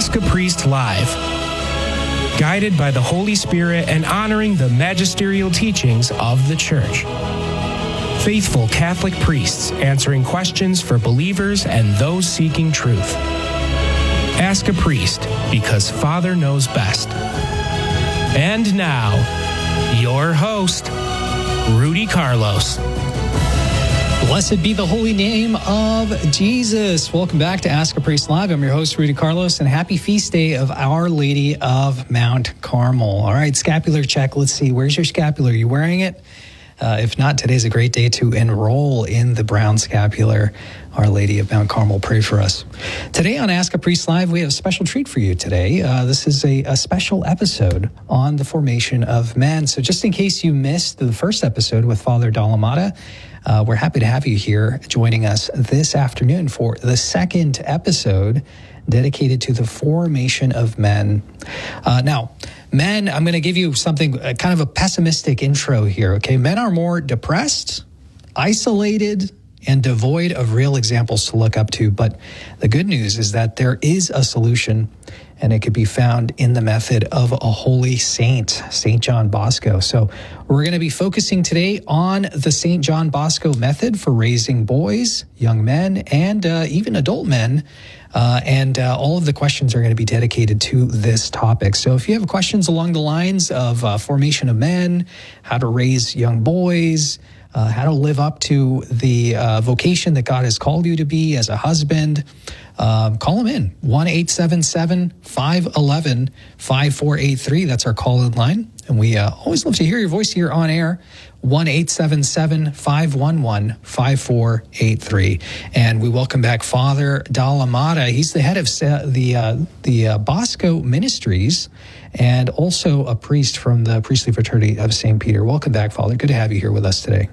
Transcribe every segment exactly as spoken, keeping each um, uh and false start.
Ask a Priest Live. Guided by the Holy Spirit and honoring the magisterial teachings of the Church. Faithful Catholic priests answering questions for believers and those seeking truth. Ask a Priest, because Father knows best. And now, your host, Rudy Carlos. Blessed be the holy name of Jesus. Welcome back to Ask a Priest Live. I'm your host, Rudy Carlos, and happy feast day of Our Lady of Mount Carmel. All right, scapular check. Let's see. Where's your scapular? Are you wearing it? Uh, if not, today's a great day to enroll in the brown scapular. Our Lady of Mount Carmel, pray for us. Today on Ask a Priest Live, we have a special treat for you today. Uh, this is a, a special episode on the formation of men. So just in case you missed the first episode with Father Dalamada, uh, we're happy to have you here joining us this afternoon for the second episode dedicated to the formation of men. Uh, now, men, I'm going to give you something, uh, kind of a pessimistic intro here, okay? Men are more depressed, isolated, and devoid of real examples to look up to. But the good news is that there is a solution, and it could be found in the method of a holy saint, Saint John Bosco. So we're going to be focusing today on the Saint John Bosco method for raising boys, young men, and uh, even adult men. Uh, and uh, all of the questions are going to be dedicated to this topic. So if you have questions along the lines of uh, formation of men, how to raise young boys, uh, how to live up to the uh, vocation that God has called you to be as a husband, um, call them in. one eight seven seven, five one one, five four eight three. That's our call-in line. And we uh, always love to hear your voice here on air. one eight seven seven, five one one, five four eight three. And we welcome back Father Dalamada. He's the head of the uh, the uh, Bosco Ministries and also a priest from the Priestly Fraternity of Saint Peter. Welcome back, Father. Good to have you here with us today.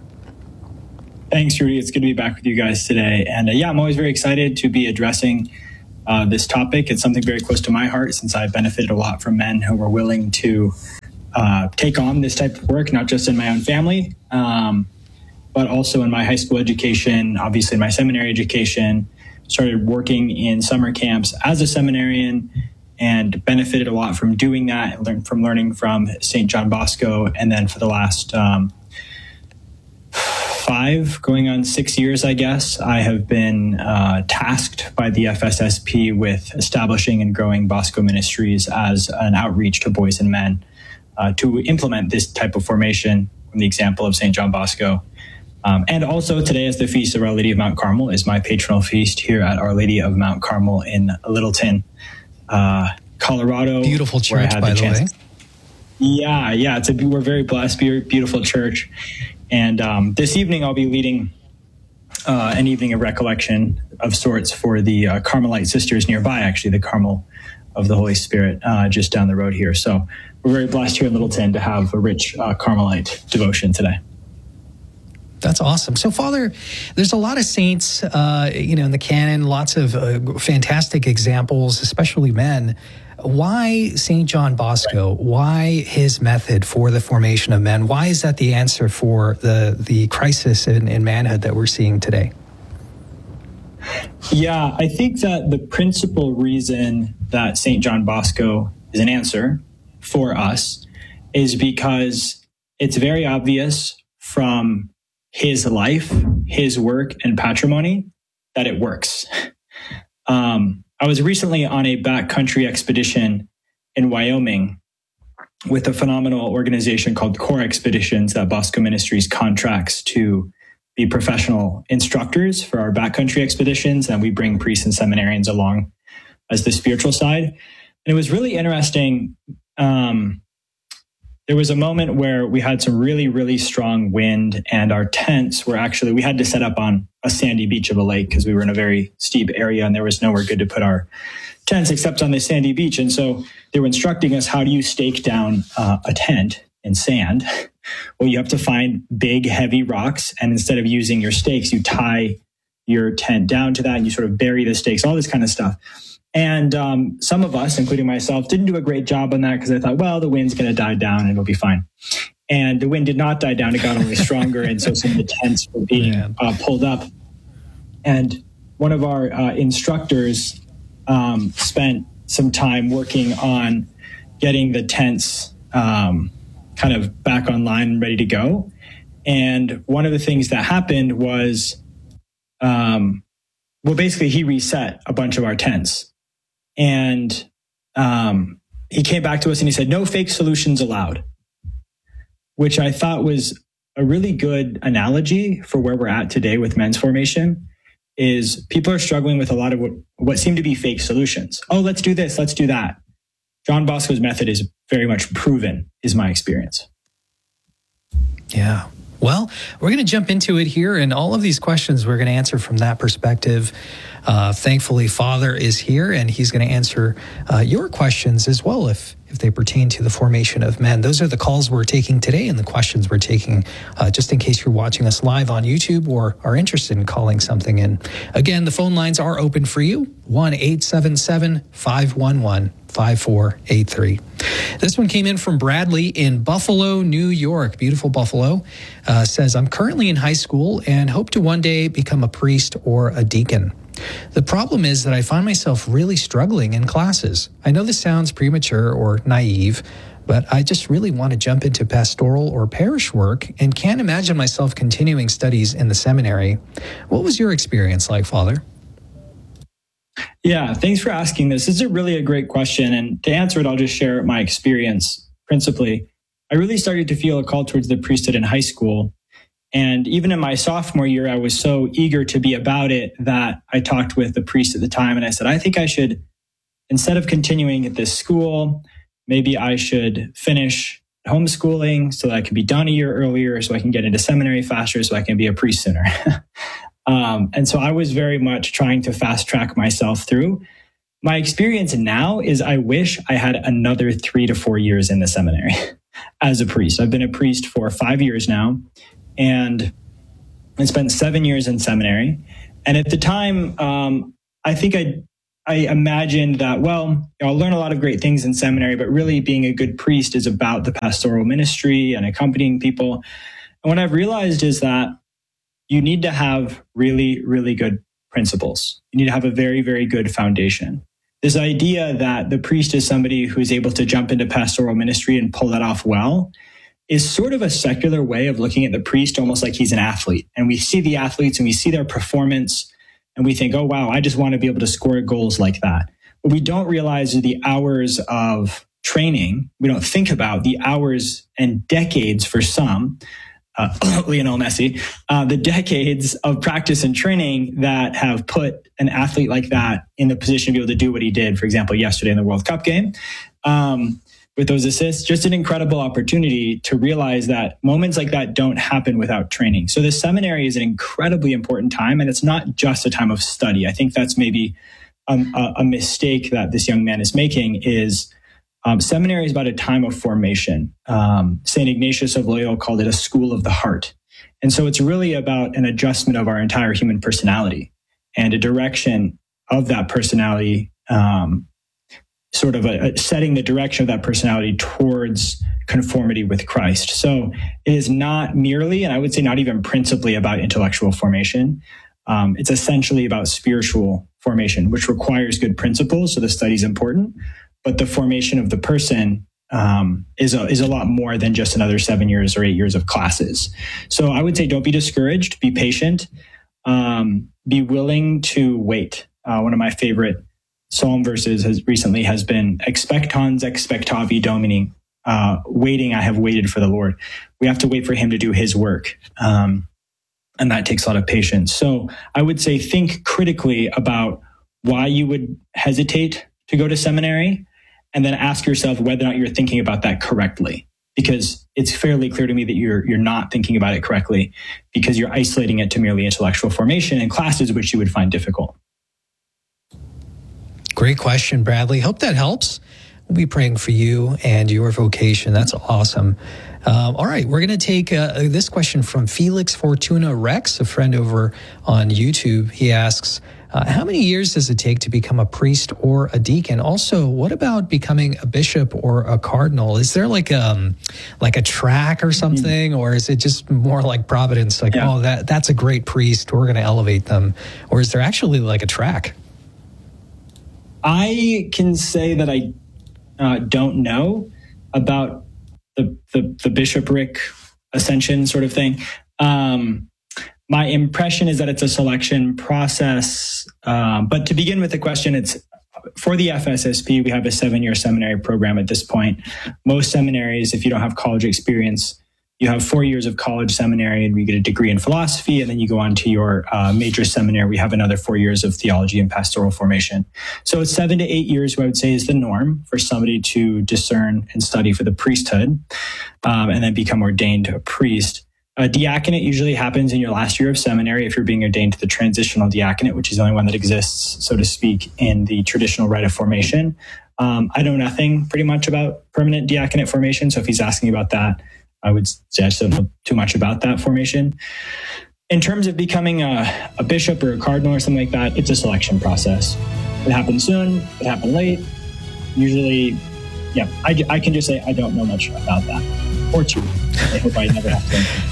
Thanks, Rudy. It's good to be back with you guys today. And uh, yeah, I'm always very excited to be addressing uh, this topic. It's something very close to my heart since I've benefited a lot from men who were willing to Uh, take on this type of work, not just in my own family, um, but also in my high school education, obviously in my seminary education, started working in summer camps as a seminarian and benefited a lot from doing that and learned from learning from Saint John Bosco. And then for the last um, five, going on six years, I guess, I have been uh, tasked by the F S S P with establishing and growing Bosco Ministries as an outreach to boys and men. Uh, to implement this type of formation from the example of Saint John Bosco. Um, and also today is the Feast of Our Lady of Mount Carmel, is my patronal feast here at Our Lady of Mount Carmel in Littleton, uh, Colorado. Beautiful church, by the, the way. Yeah, yeah, it's a, we're very blessed, beautiful church. And um, this evening I'll be leading uh, an evening of recollection of sorts for the uh, Carmelite sisters nearby, actually, the Carmel of the Holy Spirit, uh, just down the road here. So we're very blessed here in Littleton to have a rich uh, Carmelite devotion today. That's awesome. So, Father, there's a lot of saints, uh, you know, in the canon, lots of uh, fantastic examples, especially men. Why Saint John Bosco? Why his method for the formation of men? Why is that the answer for the, the crisis in, in manhood that we're seeing today? Yeah, I think that the principal reason that Saint John Bosco is an answer for us is because it's very obvious from his life, his work, and patrimony that it works. Um, I was recently on a backcountry expedition in Wyoming with a phenomenal organization called Core Expeditions that Bosco Ministries contracts to be professional instructors for our backcountry expeditions, and we bring priests and seminarians along as the spiritual side. And it was really interesting. Um, there was a moment where we had some really, really strong wind, and our tents were actually, we had to set up on a sandy beach of a lake because we were in a very steep area and there was nowhere good to put our tents except on this sandy beach. And so they were instructing us, how do you stake down uh, a tent in sand? Well, you have to find big, heavy rocks. And instead of using your stakes, you tie your tent down to that and you sort of bury the stakes, all this kind of stuff. And um, some of us, including myself, didn't do a great job on that because I thought, well, the wind's going to die down and it'll be fine. And the wind did not die down. It got only stronger. And so some of the tents were being uh, pulled up. And one of our uh, instructors um, spent some time working on getting the tents um, kind of back online and ready to go. And one of the things that happened was, um, well, basically he reset a bunch of our tents. And um, he came back to us and he said, no fake solutions allowed, which I thought was a really good analogy for where we're at today with men's formation. Is people are struggling with a lot of what, what seem to be fake solutions. Oh, let's do this, let's do that. John Bosco's method is very much proven, is my experience. Yeah. Well, we're going to jump into it here, and all of these questions we're going to answer from that perspective. Uh, thankfully, Father is here, and he's going to answer uh, your questions as well if if they pertain to the formation of men. Those are the calls we're taking today and the questions we're taking uh, just in case you're watching us live on YouTube or are interested in calling something in. Again, the phone lines are open for you, one eight seven seven, five one one, five four eight three. This one came in from Bradley in Buffalo, New York. Beautiful Buffalo. Uh, says, I'm currently in high school and hope to one day become a priest or a deacon. The problem is that I find myself really struggling in classes. I know this sounds premature or naive, but I just really want to jump into pastoral or parish work and can't imagine myself continuing studies in the seminary. What was your experience like, Father? Yeah, thanks for asking this. This is a really a great question. And to answer it, I'll just share my experience principally. I really started to feel a call towards the priesthood in high school. And even in my sophomore year, I was so eager to be about it that I talked with the priest at the time. And I said, I think I should, instead of continuing at this school, maybe I should finish homeschooling so that I can be done a year earlier, so I can get into seminary faster, so I can be a priest sooner. um, and so I was very much trying to fast track myself through. My experience now is I wish I had another three to four years in the seminary as a priest. I've been a priest for five years now. And I spent seven years in seminary. And at the time, um, I think I I imagined that, well, I'll learn a lot of great things in seminary, but really being a good priest is about the pastoral ministry and accompanying people. And what I've realized is that you need to have really, really good principles. You need to have a very, very good foundation. This idea that the priest is somebody who is able to jump into pastoral ministry and pull that off well is sort of a secular way of looking at the priest, almost like he's an athlete. And we see the athletes and we see their performance and we think, oh, wow, I just want to be able to score goals like that. What we don't realize are the hours of training. We don't think about the hours and decades for some, uh, Lionel Messi, uh, the decades of practice and training that have put an athlete like that in the position to be able to do what he did, for example, yesterday in the World Cup game. Um, with those assists, just an incredible opportunity to realize that moments like that don't happen without training. So the seminary is an incredibly important time, and it's not just a time of study. I think that's maybe um, a, a mistake that this young man is making is um, seminary is about a time of formation. Um, Saint Ignatius of Loyola called it a school of the heart. And so it's really about an adjustment of our entire human personality and a direction of that personality, um, sort of a, a setting the direction of that personality towards conformity with Christ. So it is not merely, and I would say not even principally, about intellectual formation. Um, it's essentially about spiritual formation, which requires good principles. So the study is important, but the formation of the person um, is a, is a lot more than just another seven years or eight years of classes. So I would say don't be discouraged, be patient, um, be willing to wait. Uh, one of my favorite Psalm verses has recently has been expectans expectavi Domini, uh, waiting, I have waited for the Lord. We have to wait for him to do his work. Um, and that takes a lot of patience. So I would say think critically about why you would hesitate to go to seminary, and then ask yourself whether or not you're thinking about that correctly. Because it's fairly clear to me that you're you're not thinking about it correctly, because you're isolating it to merely intellectual formation in classes which you would find difficult. Great question, Bradley. Hope that helps. We'll be praying for you and your vocation. That's awesome. Um, all right, we're going to take uh, this question from Felix Fortuna Rex, a friend over on YouTube. He asks, uh, how many years does it take to become a priest or a deacon? Also, what about becoming a bishop or a cardinal? Is there like um like a track or something, mm-hmm. or is it just more like Providence? Like, yeah. oh, that that's a great priest, we're going to elevate them. Or is there actually like a track? I can say that I uh, don't know about the, the, the bishopric ascension sort of thing. Um, my impression is that it's a selection process. Um, but to begin with the question, it's for the F S S P, we have a seven-year seminary program at this point. Most seminaries, if you don't have college experience, you have four years of college seminary and you get a degree in philosophy, and then you go on to your uh, major seminary. We have another four years of theology and pastoral formation. So it's seven to eight years, what I would say is the norm for somebody to discern and study for the priesthood, um, and then become ordained a priest. A diaconate usually happens in your last year of seminary if you're being ordained to the transitional diaconate, which is the only one that exists, so to speak, in the traditional rite of formation. Um, I know nothing pretty much about permanent diaconate formation, so if he's asking about that, I would say I just don't know too much about that formation. In terms of becoming a, a bishop or a cardinal or something like that, it's a selection process. It happened soon, it happened late. Usually, yeah, I, I can just say I don't know much about that. Or two. I hope I never have to.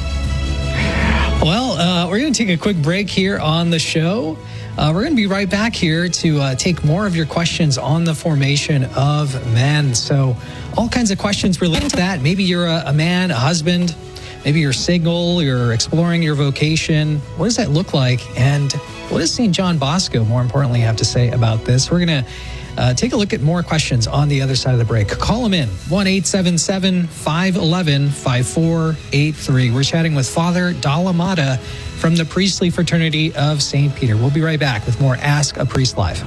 Well, uh, we're going to take a quick break here on the show. Uh, we're going to be right back here to uh, take more of your questions on the formation of men. So all kinds of questions related to that. Maybe you're a, a man, a husband. Maybe you're single. You're exploring your vocation. What does that look like? And what does Saint John Bosco, more importantly, have to say about this? We're going to Uh, take a look at more questions on the other side of the break. Call them in, one eight seven seven, five one one, five four eight three. We're chatting with Father Dalamada from the Priestly Fraternity of Saint Peter. We'll be right back with more Ask a Priest Live.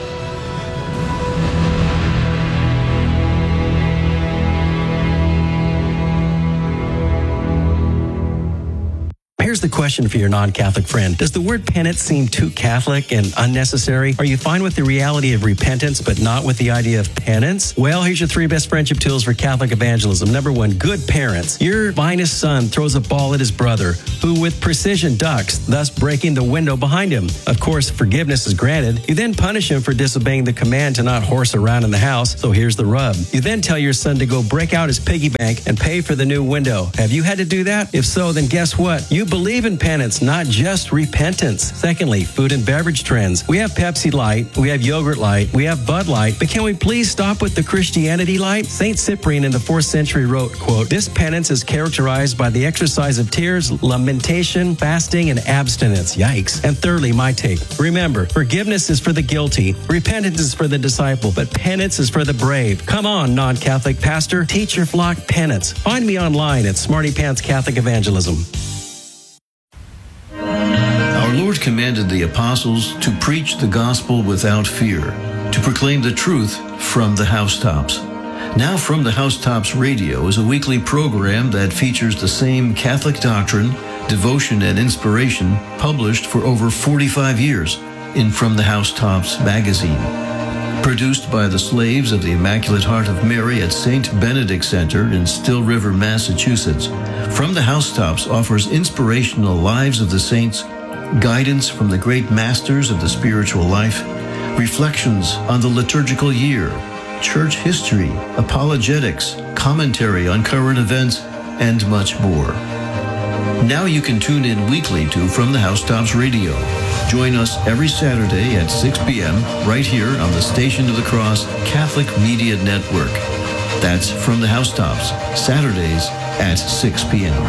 Here's the question for your non-Catholic friend. Does the word penance seem too Catholic and unnecessary? Are you fine with the reality of repentance, but not with the idea of penance? Well, here's your three best friendship tools for Catholic evangelism. Number one, good parents. Your finest son throws a ball at his brother, who with precision ducks, thus breaking the window behind him. Of course, forgiveness is granted. You then punish him for disobeying the command to not horse around in the house. So here's the rub. You then tell your son to go break out his piggy bank and pay for the new window. Have you had to do that? If so, then guess what? You believe Believe in penance, not just repentance. Secondly, food and beverage trends. We have Pepsi Light, we have Yogurt Light, we have Bud Light, but can we please stop with the Christianity Light? Saint Cyprian in the fourth century wrote, quote, "This penance is characterized by the exercise of tears, lamentation, fasting, and abstinence." Yikes. And thirdly, my take. Remember, forgiveness is for the guilty, repentance is for the disciple, but penance is for the brave. Come on, non-Catholic pastor, teach your flock penance. Find me online at Smarty Pants Catholic Evangelism. Our Lord commanded the apostles to preach the gospel without fear, to proclaim the truth from the housetops. Now From the Housetops Radio is a weekly program that features the same Catholic doctrine, devotion, and inspiration published for over forty-five years in From the Housetops magazine. Produced by the slaves of the Immaculate Heart of Mary at Saint Benedict Center in Still River, Massachusetts, From the Housetops offers inspirational lives of the saints, guidance from the great masters of the spiritual life, reflections on the liturgical year, church history, apologetics, commentary on current events, and much more. Now you can tune in weekly to From the Housetops Radio. Join us every Saturday at six p.m. right here on the Station of the Cross Catholic Media Network. That's From the Housetops, Saturdays at six p.m.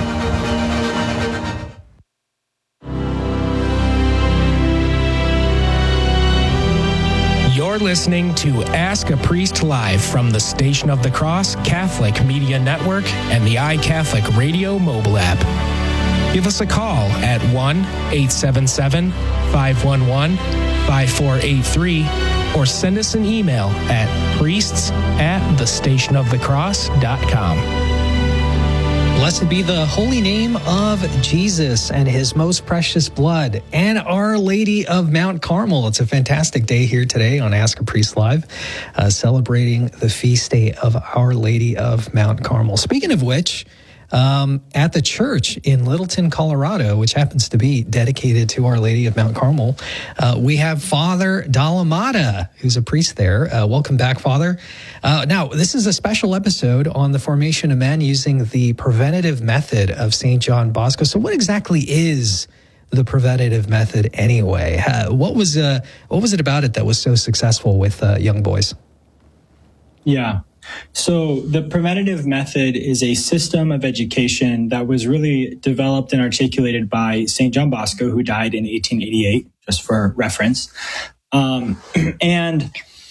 You're listening to Ask a Priest Live from the Station of the Cross Catholic Media Network and the iCatholic Radio mobile app. Give us a call at one eight seven seven, five one one, five four eight three or send us an email at priests at the station of the cross dot com. Blessed be the holy name of Jesus and his most precious blood and Our Lady of Mount Carmel. It's a fantastic day here today on Ask a Priest Live, uh, celebrating the feast day of Our Lady of Mount Carmel. Speaking of which, Um, at the church in Littleton, Colorado, which happens to be dedicated to Our Lady of Mount Carmel, uh, we have Father Dalamada, who's a priest there. Uh, welcome back, Father. Uh, now, this is a special episode on the formation of men using the preventative method of Saint John Bosco. So what exactly is the preventative method anyway? Uh, what was uh, what was it about it that was so successful with uh, young boys? Yeah. So the preventative method is a system of education that was really developed and articulated by Saint John Bosco, who died in eighteen eighty-eight, just for reference. Um, and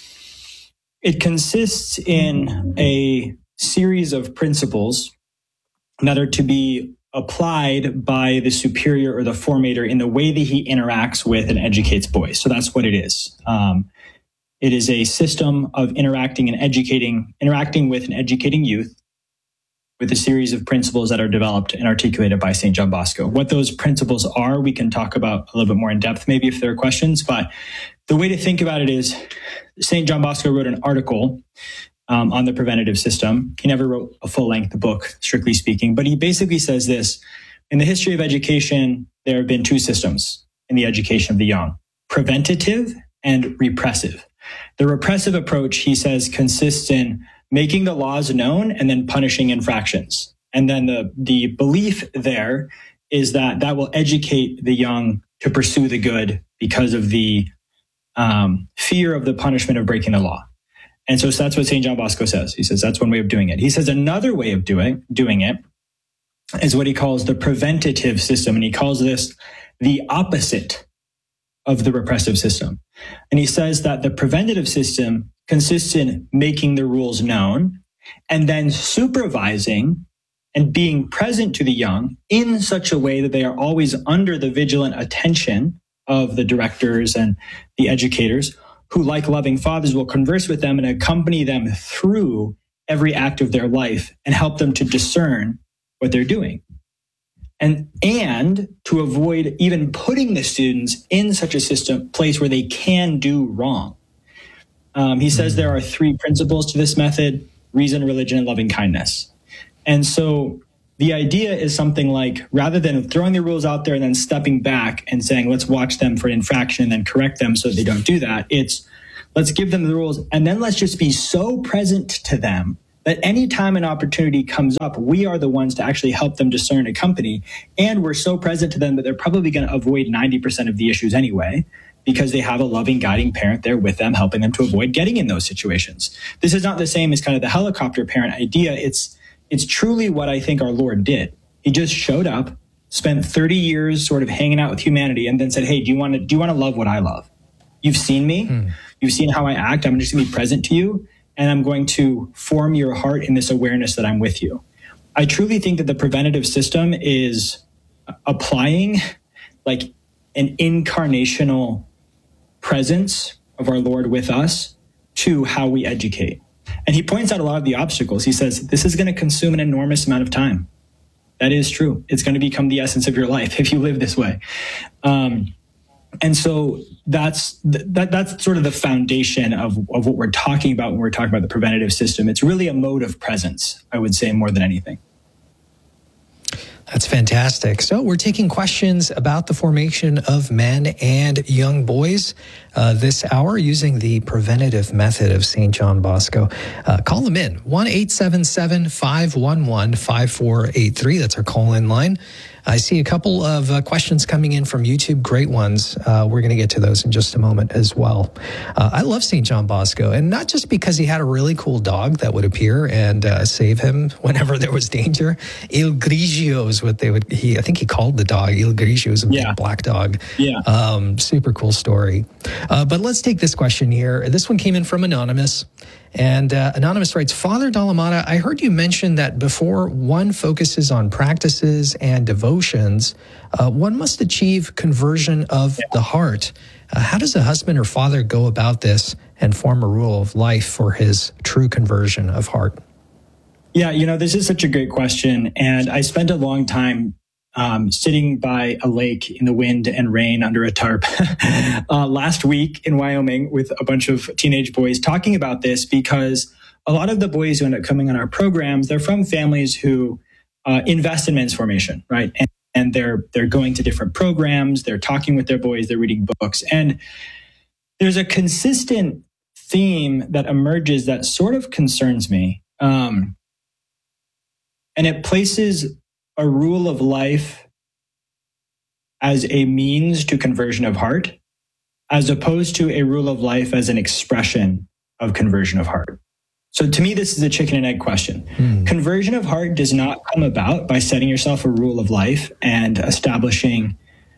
it consists in a series of principles that are to be applied by the superior or the formator in the way that he interacts with and educates boys. So that's what it is. Um, it is a system of interacting and educating, interacting with and educating youth with a series of principles that are developed and articulated by Saint John Bosco. What those principles are, we can talk about a little bit more in depth, maybe if there are questions. But the way to think about it is Saint John Bosco wrote an article um, on the preventative system. He never wrote a full-length book, strictly speaking, but he basically says this: in the history of education, there have been two systems in the education of the young: preventative and repressive. The repressive approach, he says, consists in making the laws known and then punishing infractions. And then the, the belief there is that that will educate the young to pursue the good because of the um, fear of the punishment of breaking the law. And so, so that's what Saint John Bosco says. He says that's one way of doing it. He says another way of doing, doing it is what he calls the preventative system. And he calls this the opposite of the repressive system. And he says that the preventative system consists in making the rules known and then supervising and being present to the young in such a way that they are always under the vigilant attention of the directors and the educators, who, like loving fathers, will converse with them and accompany them through every act of their life and help them to discern what they're doing. And, and to avoid even putting the students in such a system, place where they can do wrong. Um, he says there are three principles to this method: reason, religion, and loving kindness. And so the idea is something like, rather than throwing the rules out there and then stepping back and saying, let's watch them for an infraction and then correct them so they don't do that, it's let's give them the rules and then let's just be so present to them that anytime an opportunity comes up, we are the ones to actually help them discern a company. And we're so present to them that they're probably going to avoid ninety percent of the issues anyway, because they have a loving, guiding parent there with them, helping them to avoid getting in those situations. This is not the same as kind of the helicopter parent idea. It's, it's truly what I think our Lord did. He just showed up, spent thirty years sort of hanging out with humanity, and then said, hey, do you want to, do you want to love what I love? You've seen me. Hmm. You've seen how I act. I'm just going to be present to you. And I'm going to form your heart in this awareness that I'm with you. I truly think that the preventative system is applying like an incarnational presence of our Lord with us to how we educate. And he points out a lot of the obstacles. He says, this is going to consume an enormous amount of time. That is true. It's going to become the essence of your life if you live this way. Um, And so that's that, that's sort of the foundation of, of what we're talking about when we're talking about the preventative system. It's really a mode of presence, I would say, more than anything. That's fantastic. So we're taking questions about the formation of men and young boys uh, this hour using the preventative method of Saint John Bosco. Uh, call them in, one eight seven seven, five one one, five four eight three. That's our call-in line. I see a couple of uh, questions coming in from YouTube, great ones. Uh, we're going to get to those in just a moment as well. Uh, I love Saint John Bosco, and not just because he had a really cool dog that would appear and uh, save him whenever there was danger. Il Grigio is what they would, he, I think he called the dog. Il Grigio is a yeah. big black dog. Yeah. Um, super cool story. Uh, but let's take this question here. This one came in from Anonymous. And uh, Anonymous writes, Father Dalamata, I heard you mention that before one focuses on practices and devotions, uh, one must achieve conversion of yeah. the heart. Uh, how does a husband or father go about this and form a rule of life for his true conversion of heart? Yeah, you know, this is such a great question. And I spent a long time Um, sitting by a lake in the wind and rain under a tarp uh, last week in Wyoming with a bunch of teenage boys talking about this, because a lot of the boys who end up coming on our programs, they're from families who uh, invest in men's formation, right? And, and they're they're going to different programs, they're talking with their boys, they're reading books. And there's a consistent theme that emerges that sort of concerns me. Um, and it places a rule of life as a means to conversion of heart, as opposed to a rule of life as an expression of conversion of heart. So to me, this is a chicken and egg question. Mm. Conversion of heart does not come about by setting yourself a rule of life and establishing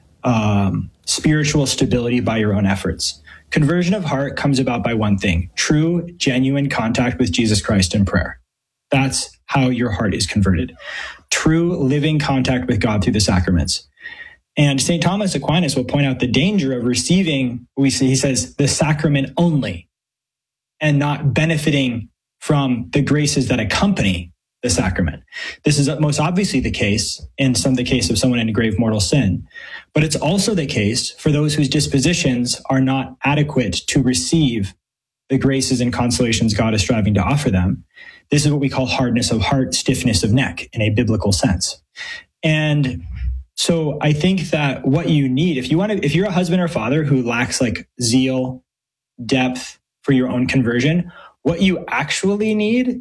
um, spiritual stability by your own efforts. Conversion of heart comes about by one thing: true, genuine contact with Jesus Christ in prayer. That's how your heart is converted. True, living contact with God through the sacraments. And Saint Thomas Aquinas will point out the danger of receiving, we see, he says, the sacrament only, and not benefiting from the graces that accompany the sacrament. This is most obviously the case in some the case of someone in grave mortal sin, but it's also the case for those whose dispositions are not adequate to receive the graces and consolations God is striving to offer them. This is what we call hardness of heart, stiffness of neck in a biblical sense. And so I think that what you need, if you want to, if you're a husband or father who lacks like zeal, depth for your own conversion, what you actually need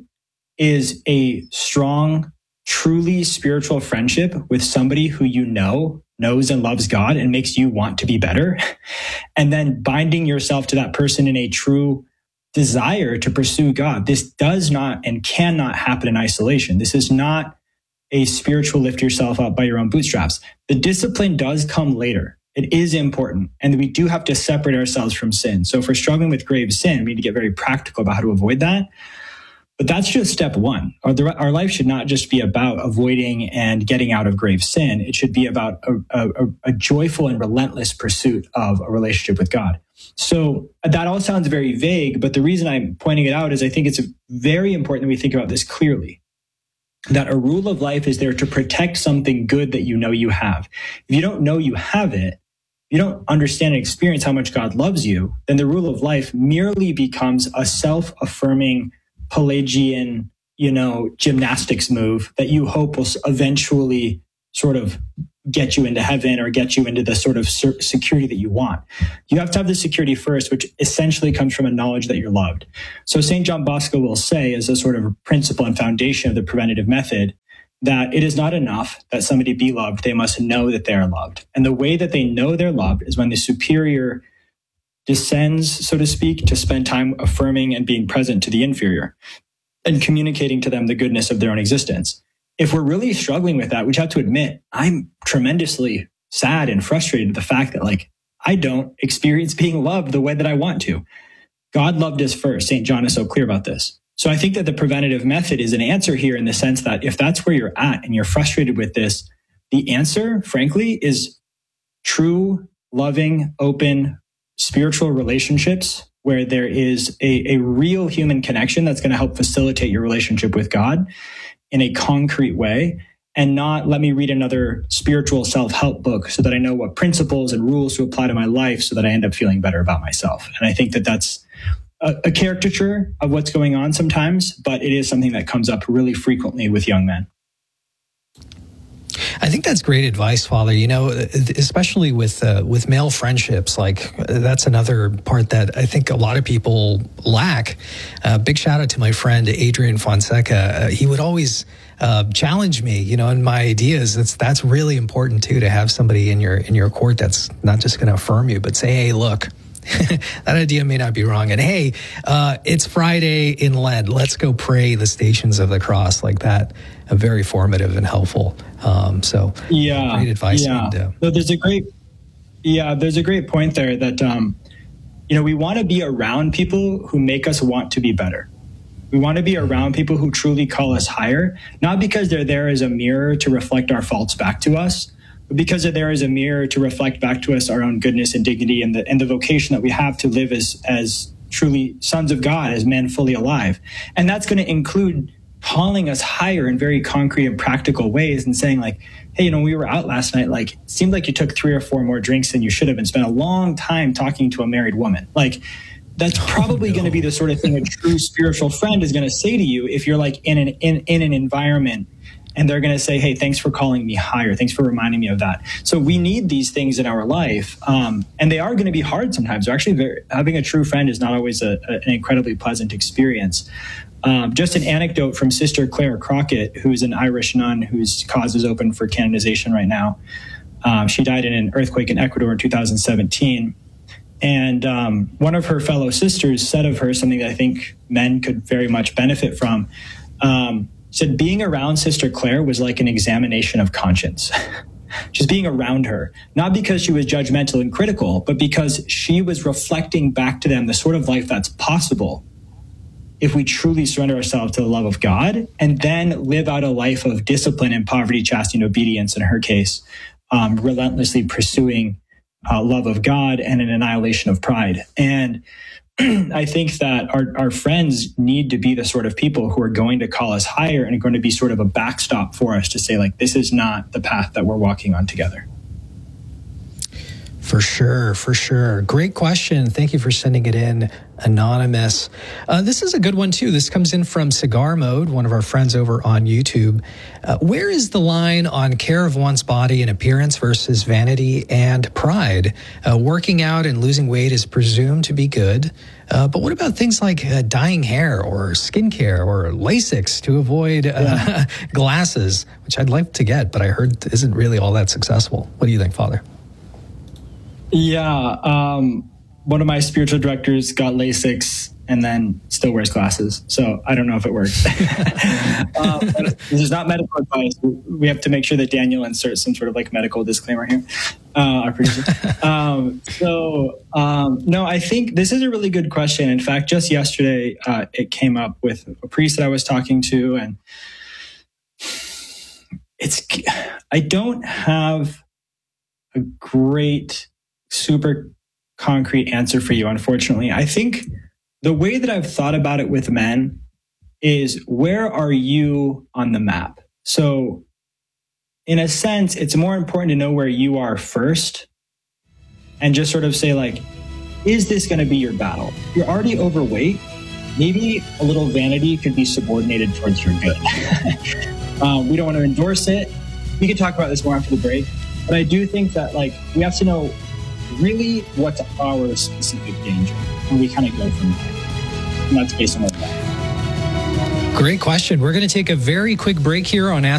is a strong, truly spiritual friendship with somebody who you know, knows and loves God and makes you want to be better. And then binding yourself to that person in a true desire to pursue God. This does not and cannot happen in isolation. This is not a spiritual lift yourself up by your own bootstraps. The discipline does come later. It is important. And we do have to separate ourselves from sin. So if we're struggling with grave sin, we need to get very practical about how to avoid that. But that's just step one. Our, our life should not just be about avoiding and getting out of grave sin. It should be about a, a, a joyful and relentless pursuit of a relationship with God. So that all sounds very vague, but the reason I'm pointing it out is I think it's very important that we think about this clearly. That a rule of life is there to protect something good that you know you have. If you don't know you have it, you don't understand and experience how much God loves you, then the rule of life merely becomes a self-affirming Pelagian, you know, gymnastics move that you hope will eventually sort of get you into heaven or get you into the sort of security that you want. You have to have the security first, which essentially comes from a knowledge that you're loved. So Saint John Bosco will say, as a sort of principle and foundation of the preventative method, that it is not enough that somebody be loved. They must know that they are loved. And the way that they know they're loved is when the superior descends, so to speak, to spend time affirming and being present to the inferior and communicating to them the goodness of their own existence. If we're really struggling with that, we have to admit, I'm tremendously sad and frustrated with the fact that, like, I don't experience being loved the way that I want to. God loved us first. Saint John is so clear about this. So I think that the preventative method is an answer here in the sense that if that's where you're at and you're frustrated with this, the answer, frankly, is true, loving, open, spiritual relationships where there is a, a real human connection that's going to help facilitate your relationship with God in a concrete way, and not let me read another spiritual self-help book so that I know what principles and rules to apply to my life so that I end up feeling better about myself. And I think that that's a, a caricature of what's going on sometimes, but it is something that comes up really frequently with young men. I think that's great advice, Father. You know, especially with uh, with male friendships, like that's another part that I think a lot of people lack. Uh, big shout out to my friend Adrian Fonseca. Uh, he would always uh, challenge me, you know, in my ideas. That's that's really important too, to have somebody in your in your court that's not just going to affirm you, but say, hey, look. That idea may not be wrong. And hey, uh, it's Friday in Lent. Let's go pray the Stations of the Cross, like that. Uh, very formative and helpful. Um, so yeah, great advice. Yeah. And, uh, so there's a great, yeah, there's a great point there that, um, you know, we want to be around people who make us want to be better. We want to be around people who truly call us higher, not because they're there as a mirror to reflect our faults back to us, but because there is a mirror to reflect back to us our own goodness and dignity and the and the vocation that we have to live as as truly sons of God, as men fully alive. And that's going to include calling us higher in very concrete and practical ways and saying like, hey, you know, we were out last night, like, it seemed like you took three or four more drinks than you should have and spent a long time talking to a married woman. Like, that's probably oh, no. going to be the sort of thing a true spiritual friend is going to say to you if you're like in an in, in an environment and they're going to say, hey, thanks for calling me higher. Thanks for reminding me of that. So we need these things in our life. Um, and they are going to be hard sometimes. They're actually very, having a true friend is not always a, a, an incredibly pleasant experience. Um, just an anecdote from Sister Claire Crockett, who's an Irish nun whose cause is open for canonization right now. Um, she died in an earthquake in Ecuador in two thousand seventeen. And um, one of her fellow sisters said of her something that I think men could very much benefit from. Um, said being around Sister Claire was like an examination of conscience. Just being around her, not because she was judgmental and critical, but because she was reflecting back to them the sort of life that's possible if we truly surrender ourselves to the love of God and then live out a life of discipline and poverty, chastity, and obedience, in her case, um, relentlessly pursuing uh, love of God and an annihilation of pride. And I think that our, our friends need to be the sort of people who are going to call us higher and are going to be sort of a backstop for us to say, like, this is not the path that we're walking on together. For sure, for sure. Great question. Thank you for sending it in, Anonymous. Uh, this is a good one, too. This comes in from Cigar Mode, one of our friends over on YouTube. Uh, where is the line on care of one's body and appearance versus vanity and pride? Uh, working out and losing weight is presumed to be good. Uh, but what about things like uh, dyeing hair or skincare or Lasix to avoid uh, yeah. glasses, which I'd like to get, but I heard isn't really all that successful. What do you think, Father? Yeah, um, one of my spiritual directors got Lasix and then still wears glasses. So I don't know if it works. um, this is not medical advice. We have to make sure that Daniel inserts some sort of like medical disclaimer here. Uh, our producer. um, so um, no, I think this is a really good question. In fact, just yesterday, uh, it came up with a priest that I was talking to, and it's, I don't have a great, super concrete answer for you, unfortunately. I think the way that I've thought about it with men is, where are you on the map? So in a sense, it's more important to know where you are first and just sort of say, like, is this going to be your battle? You're already overweight. Maybe a little vanity could be subordinated towards your good. um, we don't want to endorse it. We can talk about this more after the break. But I do think that, like, we have to know really what's our specific danger, and we kind of go from there. And that's based on what that. Great question. We're going to take a very quick break here on Ask